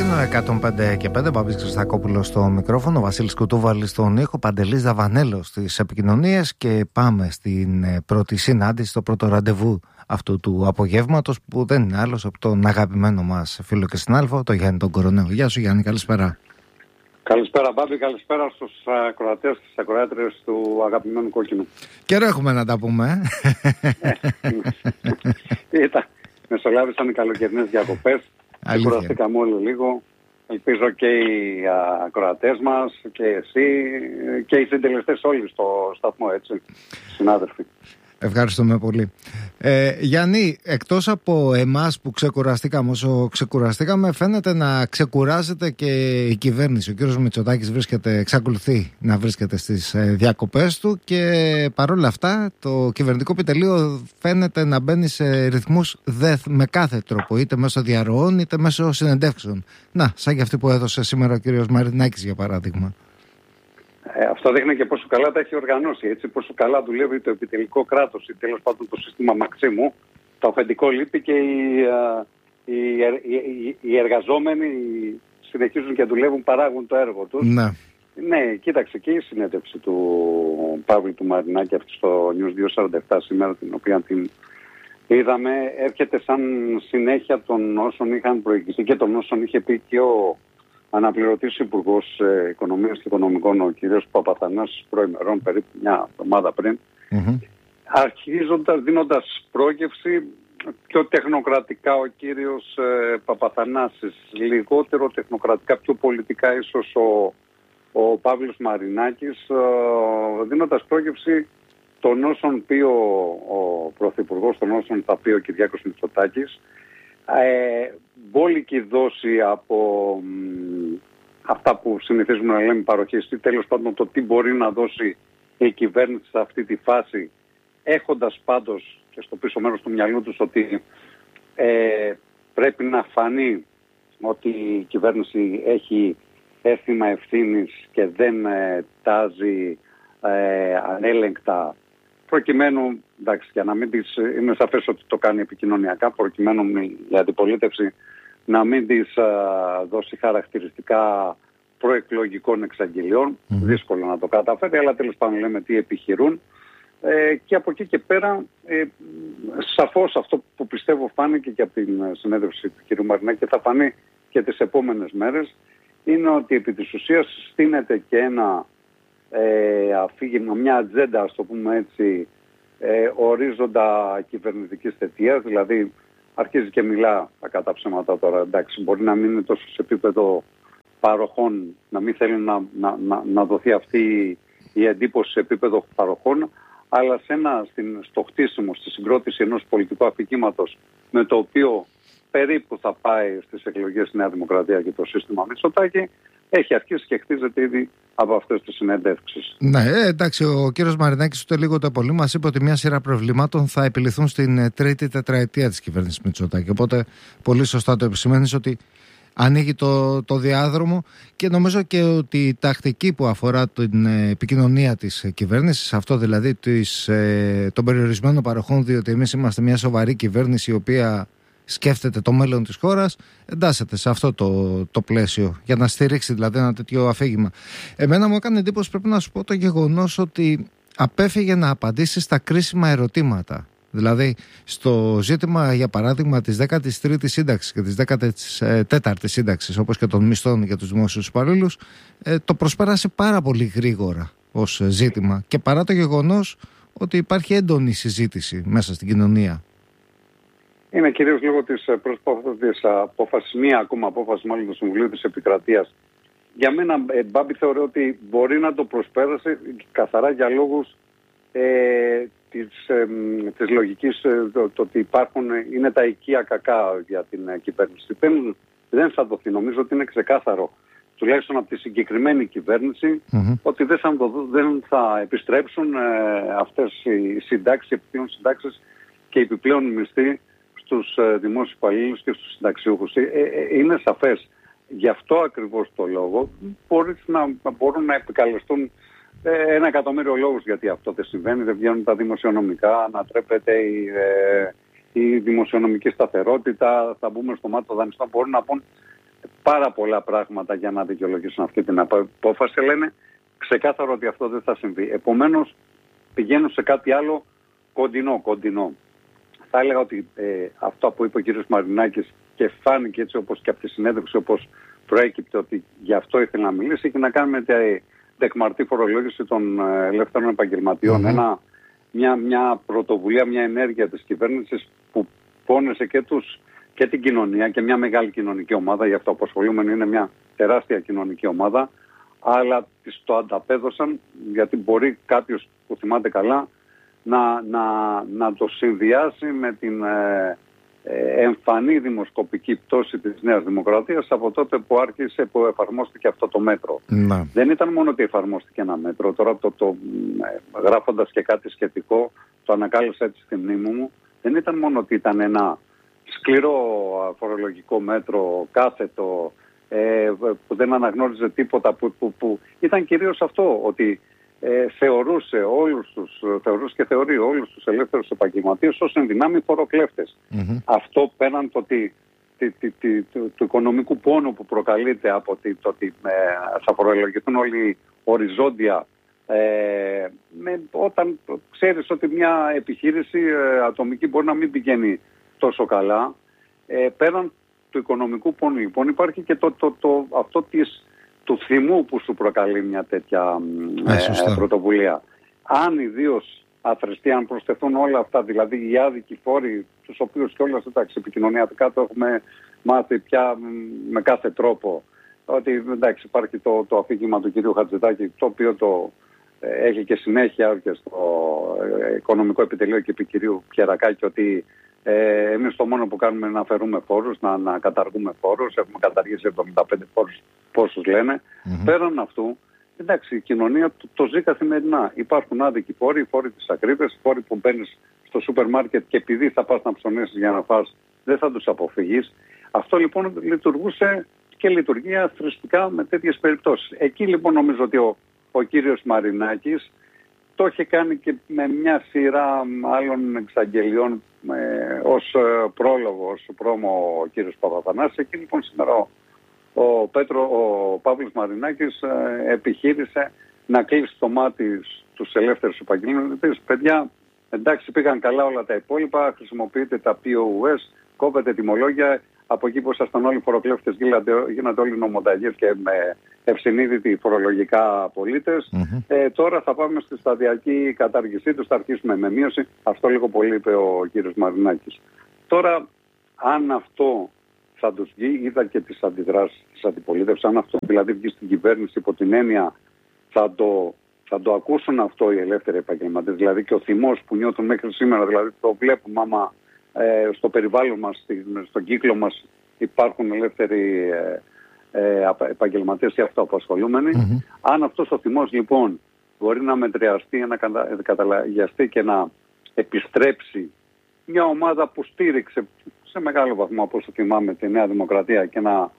Real 105 Μπάμπης Χριστακόπουλος στο μικρόφωνο, Βασίλης Κουτούβαλης στον ήχο, Παντελής Δαβανέλος στις επικοινωνίες, και πάμε στην πρώτη συνάντηση, το πρώτο ραντεβού αυτού του απογεύματος, που δεν είναι άλλος από τον αγαπημένο μας φίλο και συνάδελφο, τον Γιάννη τον Κοροναίο. Γεια σου Γιάννη, καλησπέρα. Καλησπέρα Μπάμπη, καλησπέρα στους ακροατές, στις ακροάτριες του αγαπημένου κόκκινου. Καιρό έχουμε να τα πούμε. Μεσολάβησαν οι καλοκαιρινές διακοπές. Κουραστήκαμε όλοι λίγο. Ελπίζω και οι ακροατές μας και εσύ και οι συντελεστές όλοι στο σταθμό, έτσι, συνάδελφοι. Ευχαριστούμε πολύ. Γιάννη, εκτός από εμάς που ξεκουραστήκαμε όσο ξεκουραστήκαμε, φαίνεται να ξεκουράζεται και η κυβέρνηση. Ο κύριος Μητσοτάκης εξακολουθεί να βρίσκεται στις διακοπές του, και παρόλα αυτά το κυβερνητικό επιτελείο φαίνεται να μπαίνει σε ρυθμούς με κάθε τρόπο, είτε μέσω διαρροών είτε μέσω συνεντεύξεων. Να, σαν και αυτή που έδωσε σήμερα ο κύριος Μαρινάκης για παράδειγμα. Αυτό δείχνει και πόσο καλά τα έχει οργανώσει, έτσι, πόσο καλά δουλεύει το επιτελικό κράτος ή τέλος πάντων το σύστημα Μαξίμου. Το αφεντικό λείπει και οι εργαζόμενοι συνεχίζουν και δουλεύουν, παράγουν το έργο τους. Ναι, κοίταξε, και η συνέντευξη του Παύλου του Μαρινάκη αυτή στο News 247 σήμερα, την οποία την είδαμε, έρχεται σαν συνέχεια των όσων είχαν προηγηθεί και των όσων είχε πει και ο αναπληρωτής Υπουργός Οικονομίας και Οικονομικών, ο κύριος Παπαθανάσης, προημερών, περίπου μια εβδομάδα πριν, δίνοντας πρόγευση πιο τεχνοκρατικά ο κύριος Παπαθανάσης, λιγότερο τεχνοκρατικά, πιο πολιτικά ίσως ο Παύλος Μαρινάκης, δίνοντας πρόγευση των όσων πει ο Πρωθυπουργός, των όσων θα πει ο Κυριάκος Μητσοτάκης. Μπόλικη δόση από αυτά που συνηθίζουμε να λέμε παροχές, ή τέλος πάντων το τι μπορεί να δώσει η κυβέρνηση σε αυτή τη φάση, έχοντας πάντως και στο πίσω μέρος του μυαλού τους ότι πρέπει να φανεί ότι η κυβέρνηση έχει αίσθημα ευθύνης και δεν τάζει ανέλεγκτα, προκειμένου, εντάξει, για να μην είναι σαφές ότι το κάνει επικοινωνιακά, προκειμένου η αντιπολίτευση να μην της δώσει χαρακτηριστικά προεκλογικών εξαγγελιών. Δύσκολο να το καταφέρει, αλλά τέλος πάντων λέμε τι επιχειρούν. Και από εκεί και πέρα, σαφώς αυτό που πιστεύω φάνηκε και από την συνέντευξη του κ. Μαρινάκη και θα φανεί και τις επόμενες μέρες, είναι ότι επί της ουσίας στείνεται και ένα αφήγημα, μια ατζέντα, ας το πούμε έτσι, ορίζοντα κυβερνητικής θετίας, δηλαδή αρχίζει και μιλά τα κατά ψέματα τώρα, εντάξει, μπορεί να μην είναι τόσο σε επίπεδο παροχών, να μην θέλει να δοθεί αυτή η εντύπωση σε επίπεδο παροχών, αλλά στο χτίσιμο, στη συγκρότηση ενός πολιτικού αφηγήματος με το οποίο περίπου θα πάει στις εκλογές η Νέα Δημοκρατία και το σύστημα Μητσοτάκη, έχει αρχίσει και χτίζεται ήδη από αυτές τις συνεντεύξεις. Ναι, εντάξει, ο κύριος Μαρινάκης ούτε λίγο το πολύ μας είπε ότι μια σειρά προβλημάτων θα επιληθούν στην τρίτη τετραετία της κυβέρνησης Μητσοτάκη. Οπότε πολύ σωστά το επισημαίνεις ότι ανοίγει το διάδρομο, και νομίζω και ότι η τακτική που αφορά την επικοινωνία της κυβέρνησης, αυτό δηλαδή των περιορισμένων παροχών, διότι εμείς είμαστε μια σοβαρή κυβέρνηση η οποία σκέφτεται το μέλλον της χώρας, εντάσσεται σε αυτό το πλαίσιο για να στηρίξει δηλαδή ένα τέτοιο αφήγημα. Εμένα μου έκανε εντύπωση, πρέπει να σου πω, το γεγονός ότι απέφυγε να απαντήσει στα κρίσιμα ερωτήματα. Δηλαδή στο ζήτημα για παράδειγμα της 13ης σύνταξης και της 14ης σύνταξης, όπως και των μισθών για τους δημόσιους υπαλλήλους, το προσπέρασε πάρα πολύ γρήγορα ως ζήτημα, και παρά το γεγονός ότι υπάρχει έντονη συζήτηση μέσα στην κοινωνία. Είναι κυρίως λόγω της πρόσφατης απόφασης, μία ακόμα απόφαση μάλλον του Συμβουλίου της Επικρατείας. Για μένα, Μπάμπη, θεωρώ ότι μπορεί να το προσπέρασε καθαρά για λόγους της λογικής, το ότι είναι τα οικεία κακά για την κυβέρνηση. Δεν θα δοθεί, νομίζω ότι είναι ξεκάθαρο, τουλάχιστον από τη συγκεκριμένη κυβέρνηση, ότι δεν θα επιστρέψουν αυτές οι συντάξεις, οι επιπλέον συντάξεις και οι επιπλέον μισθοί στους δημόσιους υπαλλήλους και στους συνταξιούχους. Είναι σαφές. Γι' αυτό ακριβώς το λόγο μπορούν να επικαλεστούν 1.000.000 λόγους γιατί αυτό δεν συμβαίνει, δεν βγαίνουν τα δημοσιονομικά, ανατρέπεται η δημοσιονομική σταθερότητα, θα μπούμε στο μάτι των δανειστών. Μπορούν να πούν πάρα πολλά πράγματα για να δικαιολογήσουν αυτή την απόφαση. Λένε ξεκάθαρο ότι αυτό δεν θα συμβεί. Επομένως πηγαίνουν σε κάτι άλλο κοντινό. Θα έλεγα ότι αυτό που είπε ο κ. Μαρινάκης και φάνηκε έτσι όπως και από τη συνέντευξη όπως προέκυπτε ότι γι' αυτό ήθελε να μιλήσει, έχει να κάνει με τη δεκμαρτή φορολόγηση των ελεύθερων επαγγελματιών. Μια πρωτοβουλία, μια ενέργεια της κυβέρνησης που πόνεσε και την κοινωνία και μια μεγάλη κοινωνική ομάδα, γι' αυτό απασχολούμενοι είναι μια τεράστια κοινωνική ομάδα, αλλά της το ανταπέδωσαν, γιατί μπορεί κάποιος που θυμάται καλά να το συνδυάσει με την εμφανή δημοσκοπική πτώση της Νέας Δημοκρατίας από τότε που εφαρμόστηκε αυτό το μέτρο. Δεν ήταν μόνο ότι εφαρμόστηκε ένα μέτρο, τώρα γράφοντας και κάτι σχετικό, το ανακάλυψα έτσι στη μνήμη μου, δεν ήταν μόνο ότι ήταν ένα σκληρό φορολογικό μέτρο, κάθετο, που δεν αναγνώριζε τίποτα, που ήταν κυρίως αυτό, ότι θεωρούσε και θεωρεί όλους τους ελεύθερους επαγγελματίες ως ενδυνάμει φοροκλέφτες. Αυτό πέραν του οικονομικού πόνου που προκαλείται από το ότι θα φορολογηθούν όλοι οριζόντια, όταν ξέρεις ότι μια επιχείρηση ατομική μπορεί να μην πηγαίνει τόσο καλά, πέραν του οικονομικού πόνου λοιπόν υπάρχει και αυτό του θυμού που σου προκαλεί μια τέτοια πρωτοβουλία. Αν ιδίως αθρηστεί, αν προσθεθούν όλα αυτά, δηλαδή οι άδικοι φόροι, τους οποίους και όλα αυτά επικοινωνιακά το έχουμε μάθει πια με κάθε τρόπο, ότι εντάξει υπάρχει το αφήγημα του κυρίου Χατζηδάκη, το οποίο έχει και συνέχεια και στο οικονομικό επιτελείο και επί κυρίου Πιερακάκη, ότι εμείς το μόνο που κάνουμε είναι να αφαιρούμε φόρους, να καταργούμε φόρους. Έχουμε καταργήσει 75 φόρους, πόσους λένε. Πέραν αυτού, εντάξει, η κοινωνία το ζει καθημερινά. Υπάρχουν άδικοι φόροι, φόροι της ακρίβειας, φόροι που μπαίνεις στο σούπερ μάρκετ και επειδή θα πας να ψωνίσεις για να φας, δεν θα τους αποφύγεις. Αυτό λοιπόν λειτουργούσε και λειτουργεί αθρηστικά με τέτοιες περιπτώσεις. Εκεί λοιπόν νομίζω ότι ο κύριος Μαρινάκης το είχε κάνει και με μια σειρά άλλων εξαγγελιών ως πρόλογο, ως πρόμο ο κύριος Παπαθανάσης. Εκεί λοιπόν σήμερα ο Παύλος Μαρινάκης επιχείρησε να κλείσει το μάτι στους ελεύθερους επαγγελματίες. Παιδιά, εντάξει πήγαν καλά όλα τα υπόλοιπα, χρησιμοποιείτε τα POS, κόβετε τιμολόγια, από εκεί που ήσασταν όλοι φοροκλέφτες γίνατε όλοι νομοταγείς και με ευσυνείδητοι φορολογικά πολίτες. Τώρα θα πάμε στη σταδιακή κατάργησή τους, θα αρχίσουμε με μείωση. Αυτό λίγο πολύ είπε ο κύριος Μαρινάκης. Τώρα, αν αυτό θα τους βγει, είδα και τις αντιδράσεις της αντιπολίτευσης, αν αυτό δηλαδή βγει στην κυβέρνηση υπό την έννοια θα το ακούσουν αυτό οι ελεύθεροι επαγγελματίες, δηλαδή και ο θυμός που νιώθουν μέχρι σήμερα, δηλαδή το βλέπουμε άμα στο περιβάλλον μας, στον κύκλο μας υπάρχουν ελεύθεροι επαγγελματίες και αυτοαπασχολούμενοι. Αν αυτός ο θυμός λοιπόν μπορεί να μετριαστεί, να καταλαγιαστεί και να επιστρέψει μια ομάδα που στήριξε σε μεγάλο βαθμό, όπως το θυμάμαι, τη Νέα Δημοκρατία και να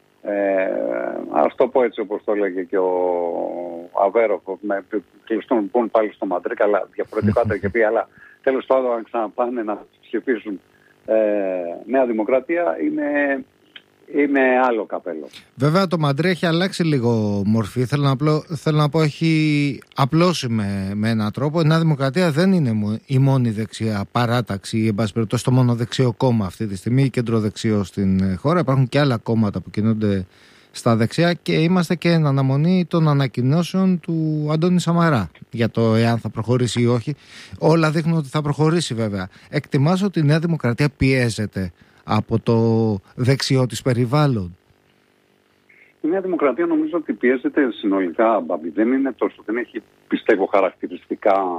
ας το πω έτσι όπως το έλεγε και ο Αβέροφ, με κλειστούν πούν πάλι στο Μαντρίκ, αλλά διαφορετικά το είχε πει, αλλά τέλος πάντων αν ξαναπάνε να ψηφίσουν Νέα Δημοκρατία είναι άλλο καπέλο. Βέβαια το Μαντρί έχει αλλάξει λίγο μορφή. Θέλω να πω έχει απλώσει με έναν τρόπο. Η Νέα Δημοκρατία δεν είναι η μόνη δεξιά παράταξη ή εν πάση περιπτώσει το μόνο δεξιό κόμμα αυτή τη στιγμή ή κεντροδεξιό στην χώρα. Υπάρχουν και άλλα κόμματα που κινούνται στα δεξιά και είμαστε και εν αναμονή των ανακοινώσεων του Αντώνη Σαμαρά για το εάν θα προχωρήσει ή όχι. Όλα δείχνουν ότι θα προχωρήσει βέβαια. Εκτιμάς ότι η Νέα Δημοκρατία πιέζεται από το δεξιό της περιβάλλον? Η Νέα Δημοκρατία νομίζω ότι πιέζεται συνολικά, Μπαμπή. Δεν έχει πιστεύω χαρακτηριστικά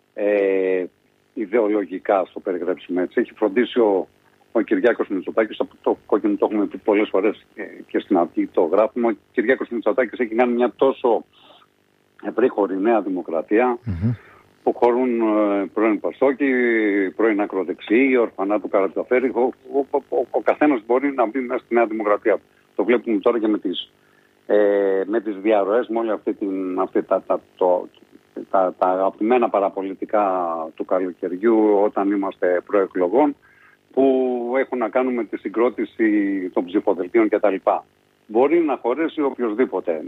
ιδεολογικά, στο περιγράψουμε έτσι. Έχει φροντίσει ο Κυριάκος Μητσοτάκης, από το κόκκινο το έχουμε πει πολλές φορές και στην αρχή το γράφουμε, ο Κυριάκος Μητσοτάκης έχει κάνει μια τόσο ευρύχωρη Νέα Δημοκρατία, που χωρούν πρώην Πασόκη, πρώην ακροδεξιοί, ορφανά του Καρατζαφέρη. Ο καθένας μπορεί να μπει μέσα στη Νέα Δημοκρατία. Το βλέπουμε τώρα και με τις διαρροές, με όλα τα αγαπημένα παραπολιτικά του καλοκαιριού όταν είμαστε προεκλογών, που έχουν να κάνουν με τη συγκρότηση των ψηφοδελτίων κτλ. μπορεί να χωρέσει οποιοδήποτε.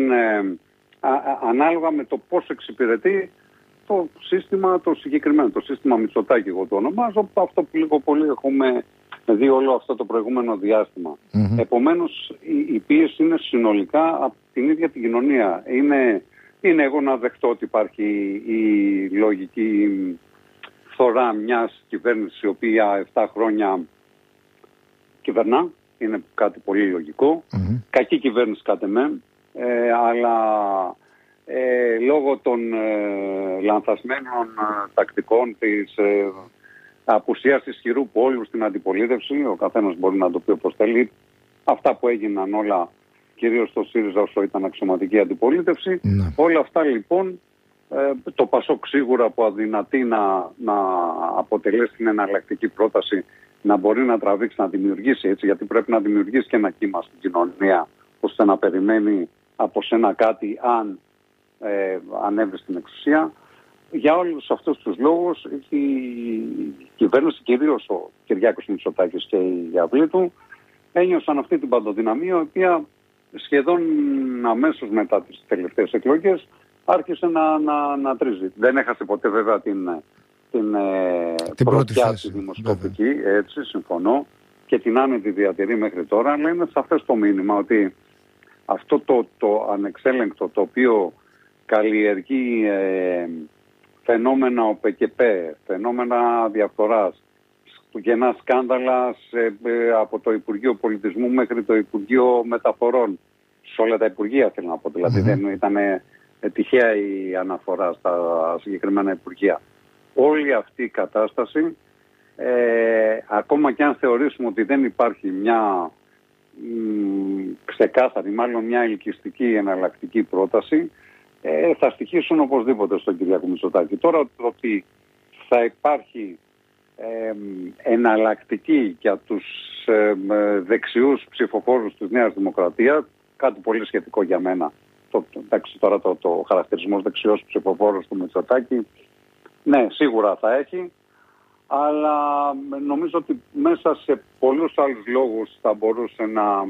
Ανάλογα με το πώς εξυπηρετεί το σύστημα το συγκεκριμένο, το σύστημα Μητσοτάκη εγώ το ονομάζω, αυτό που λίγο πολύ έχουμε δει όλο αυτό το προηγούμενο διάστημα. Επομένως η πίεση είναι συνολικά από την ίδια την κοινωνία. Είναι εγώ να δεχτώ ότι υπάρχει η λογική φθορά μιας κυβέρνησης η οποία 7 χρόνια κυβερνά, είναι κάτι πολύ λογικό. Κακή κυβέρνηση κατ' εμέ, αλλά λόγω των λανθασμένων τακτικών της απουσίας ισχυρού πόλου στην αντιπολίτευση, ο καθένας μπορεί να το πει όπως θέλει, αυτά που έγιναν όλα, κυρίως στο ΣΥΡΙΖΑ όσο ήταν αξιωματική αντιπολίτευση, όλα αυτά λοιπόν το ΠΑΣΟΚ σίγουρα που αδυνατεί να αποτελέσει την εναλλακτική πρόταση, να μπορεί να τραβήξει, να δημιουργήσει έτσι, γιατί πρέπει να δημιουργήσει και ένα κύμα στην κοινωνία ώστε να περιμένει από σένα κάτι αν ανέβει στην εξουσία. Για όλους αυτούς τους λόγους η κυβέρνηση, κυρίως ο Κυριάκος Μητσοτάκης και η αυλή του, ένιωσαν αυτή την παντοδυναμία, η οποία σχεδόν αμέσως μετά τις τελευταίες εκλογές άρχισε να τρίζει. Δεν έχασε ποτέ βέβαια την πρωτιά τη δημοσκοπική, έτσι συμφωνώ, και την άνετη διατηρεί μέχρι τώρα, αλλά είναι σαφές το μήνυμα ότι αυτό το ανεξέλεγκτο το οποίο καλλιεργεί φαινόμενα ΟΠΕΚΕΠΕ, φαινόμενα διαφθοράς, γεννά σκάνδαλα από το Υπουργείο Πολιτισμού μέχρι το Υπουργείο Μεταφορών, σε όλα τα Υπουργεία θέλω να πω, δηλαδή δεν ήταν τυχαία η αναφορά στα συγκεκριμένα Υπουργεία. Όλη αυτή η κατάσταση, ακόμα και αν θεωρήσουμε ότι δεν υπάρχει μια ξεκάθαρη, μάλλον μια ελκυστική εναλλακτική πρόταση, θα στοιχήσουν οπωσδήποτε στον Κυριάκο Μητσοτάκη. Τώρα ότι θα υπάρχει εναλλακτική για τους δεξιούς ψηφοφόρους της Νέας Δημοκρατίας, κάτι πολύ σχετικό για μένα. Τώρα το χαρακτηρισμός δεξιός ψηφοφόρος του Μητσοτάκη, ναι, σίγουρα θα έχει, αλλά νομίζω ότι μέσα σε πολλούς άλλους λόγους θα μπορούσε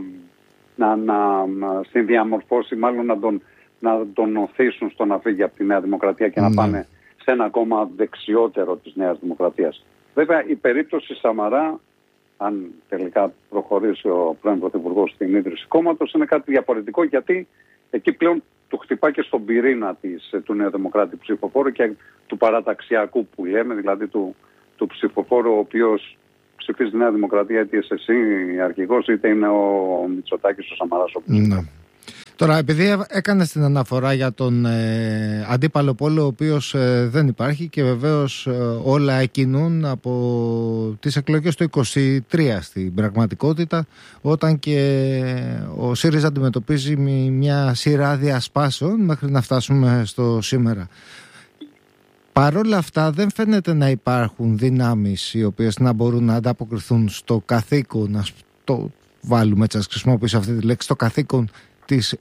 να συνδιαμορφώσει, μάλλον να τον οθήσουν στο να φύγει από τη Νέα Δημοκρατία και να πάνε σε ένα κόμμα δεξιότερο της Νέας Δημοκρατίας. Βέβαια η περίπτωση Σαμαρά, αν τελικά προχωρήσει ο πρώην Πρωθυπουργός στην ίδρυση κόμματος, είναι κάτι διαφορετικό, γιατί εκεί πλέον του χτυπά και στον πυρήνα του Νεοδημοκράτη ψηφοφόρου και του παραταξιακού που λέμε, δηλαδή του ψηφοφόρου ο οποίος ψηφίζει τη Νέα Δημοκρατία, είτε είσαι εσύ αρχηγός, είτε είναι ο Μητσοτάκης, ο Σαμαράς. Τώρα, επειδή έκανε την αναφορά για τον αντίπαλο πόλο, ο οποίος δεν υπάρχει και βεβαίως όλα εκκινούν από τις εκλογές του 23 στην πραγματικότητα, όταν και ο ΣΥΡΙΖΑ αντιμετωπίζει μια σειρά διασπάσεων μέχρι να φτάσουμε στο σήμερα. Παρόλα αυτά δεν φαίνεται να υπάρχουν δυνάμεις οι οποίες να μπορούν να ανταποκριθούν στο καθήκον, να το βάλουμε έτσι, να χρησιμοποιήσω αυτή τη λέξη, στο καθήκον της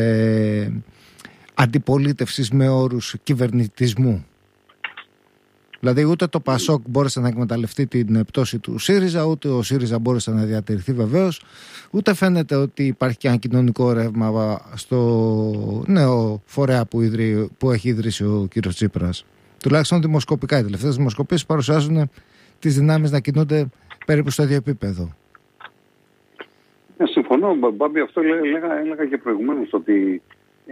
αντιπολίτευσης με όρους κυβερνητισμού. Δηλαδή ούτε το ΠΑΣΟΚ μπόρεσε να εκμεταλλευτεί την πτώση του ΣΥΡΙΖΑ, ούτε ο ΣΥΡΙΖΑ μπόρεσε να διατηρηθεί βεβαίως, ούτε φαίνεται ότι υπάρχει και ένα κοινωνικό ρεύμα στο νέο φορέα που έχει ιδρύσει ο κύριος Τσίπρας. Τουλάχιστον δημοσκοπικά, οι τελευταίες δημοσκοπήσεις παρουσιάζουν τις δυνάμεις να κινούνται περίπου στο ίδιο επίπεδο. Συμφωνώ, Μπάμπη, αυτό έλεγα και προηγουμένως, ότι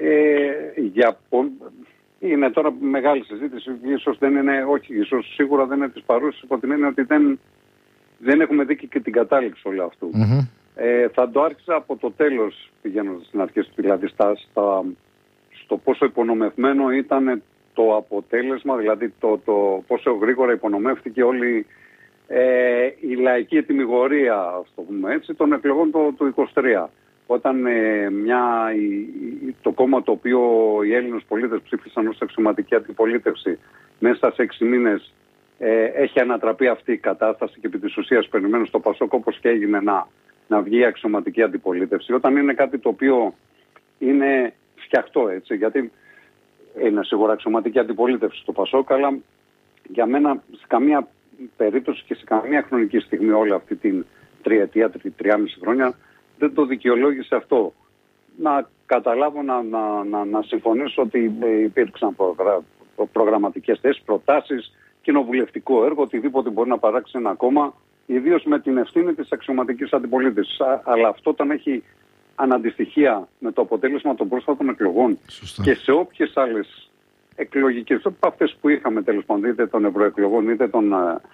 είναι τώρα μεγάλη συζήτηση, ίσως δεν είναι, όχι, ίσως σίγουρα δεν είναι της παρούσης, υπό την έννοια ότι δεν έχουμε δει και την κατάληξη όλου αυτού. Θα το άρχισα από το τέλος, πηγαίνοντας στην αρχή, δηλαδή στο πόσο υπονομευμένο ήταν το αποτέλεσμα, δηλαδή το πόσο γρήγορα υπονομεύτηκε όλη η λαϊκή ετυμηγορία, ας το πούμε έτσι, των εκλογών του 23. Όταν το κόμμα το οποίο οι Έλληνες πολίτες ψήφισαν ως αξιωματική αντιπολίτευση μέσα σε 6 μήνες έχει ανατραπεί αυτή η κατάσταση και επί της ουσίας περιμένουν στο ΠΑΣΟΚ, όπως και έγινε, να βγει η αξιωματική αντιπολίτευση. Όταν είναι κάτι το οποίο είναι φτιαχτό, έτσι, γιατί είναι σίγουρα αξιωματική αντιπολίτευση στο ΠΑΣΟΚ, αλλά για μένα σε καμία περίπτωση και σε καμία χρονική στιγμή όλη αυτή την τριετία, 3,5 χρόνια δεν το δικαιολόγησε αυτό. Να καταλάβω, να συμφωνήσω ότι υπήρξαν προγραμματικές θέσεις, προτάσεις, κοινοβουλευτικό έργο, οτιδήποτε μπορεί να παράξει ένα κόμμα, ιδίως με την ευθύνη της αξιωματικής αντιπολίτευσης. Αλλά αυτό όταν έχει αναντιστοιχεία με το αποτέλεσμα των πρόσφατων εκλογών. Σωστά. Και σε όποιες άλλες εκλογικές, από αυτές που είχαμε τέλος πάντων, είτε των ευρωεκλογών, είτε των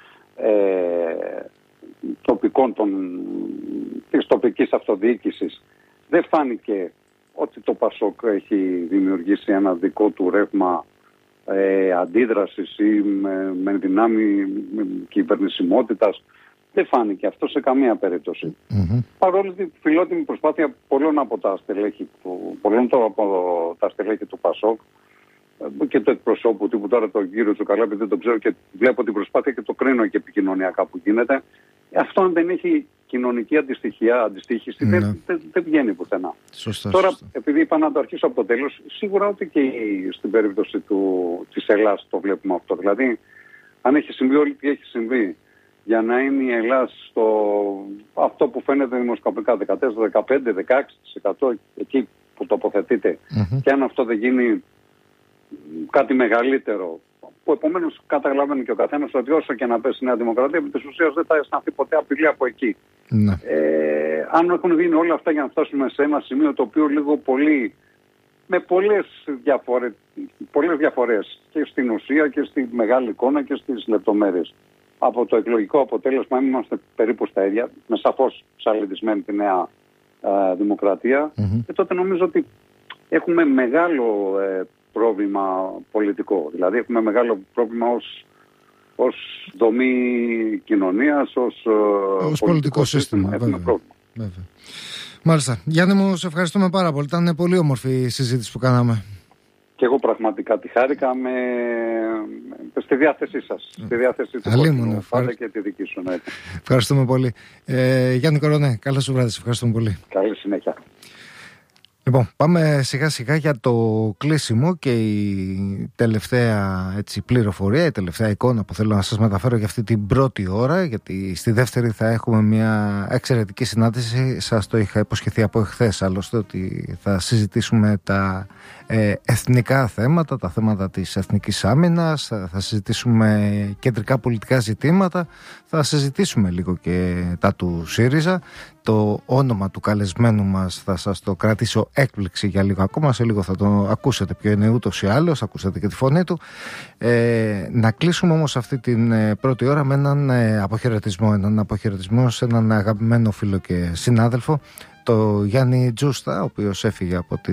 τοπικών, της τοπικής αυτοδιοίκησης, δεν φάνηκε ότι το ΠΑΣΟΚ έχει δημιουργήσει ένα δικό του ρεύμα αντίδρασης ή με δυνάμει κυβερνησιμότητας. Δεν φάνηκε αυτό σε καμία περίπτωση. Παρόλο τη φιλότιμη προσπάθεια πολλών από τα στελέχη του ΠΑΣΟΚ και του εκπροσώπου τύπου, τώρα τον κύριο Τσουκαλάπη δεν τον ξέρω και βλέπω την προσπάθεια και το κρίνω και επικοινωνιακά που γίνεται. Αυτό αν δεν έχει κοινωνική αντιστοίχηση δεν βγαίνει πουθενά. Σωστά, τώρα, σωστά. επειδή είπα να το αρχίσω από το τέλος, σίγουρα ότι και στην περίπτωση της Ελλάδας το βλέπουμε αυτό. Δηλαδή, αν έχει συμβεί όλη τι έχει συμβεί, για να είναι η Ελλάδα αυτό που φαίνεται δημοσκοπικά 14, 15, 16% εκεί που τοποθετείται, και αν αυτό δεν γίνει κάτι μεγαλύτερο, που επομένως καταλαβαίνει και ο καθένας ότι όσο και να πέσει η Νέα Δημοκρατία, επί της ουσίας δεν θα αισθανθεί ποτέ απειλή από εκεί. Ναι. Αν έχουν γίνει όλα αυτά για να φτάσουμε σε ένα σημείο το οποίο λίγο πολύ, με πολλές διαφορές και στην ουσία και στη μεγάλη εικόνα και στις λεπτομέρειες. Από το εκλογικό αποτέλεσμα είμαστε περίπου στα ίδια, με σαφώς ψαλιδισμένη τη Νέα Δημοκρατία, και τότε νομίζω ότι έχουμε μεγάλο πρόβλημα πολιτικό. Δηλαδή έχουμε μεγάλο πρόβλημα ως δομή κοινωνίας, ως πολιτικό σύστημα. Έχουμε πρόβλημα. Βέβαια. Μάλιστα. Γιάννη μου, σε ευχαριστούμε πάρα πολύ. Ήταν πολύ όμορφη η συζήτηση που κάναμε. Και εγώ πραγματικά τη χάρηκα στη διάθεσή σας. Στη διάθεσή του κόσμου πάντα και τη δική σου. Ναι. Ευχαριστούμε πολύ. Γιάννη Κορονέ, καλά σου βράδυ. Ευχαριστούμε πολύ. Καλή συνέχεια. Λοιπόν, πάμε σιγά σιγά για το κλείσιμο και η τελευταία πληροφορία, η τελευταία εικόνα που θέλω να σας μεταφέρω για αυτή την πρώτη ώρα, γιατί στη δεύτερη θα έχουμε μια εξαιρετική συνάντηση. Σας το είχα υποσχεθεί από εχθές άλλωστε, ότι θα συζητήσουμε τα εθνικά θέματα, τα θέματα της εθνικής άμυνας, θα συζητήσουμε κεντρικά πολιτικά ζητήματα, θα συζητήσουμε λίγο και τα του ΣΥΡΙΖΑ. Το όνομα του καλεσμένου μας θα σας το κρατήσω έκπληξη για λίγο ακόμα. Σε λίγο θα το ακούσετε ποιο είναι ούτως ή άλλως, θα ακούσετε και τη φωνή του. Να κλείσουμε όμως αυτή την πρώτη ώρα με έναν αποχαιρετισμό σε έναν αγαπημένο φίλο και συνάδελφο, το Γιάννη Τζούστα, ο οποίος έφυγε από την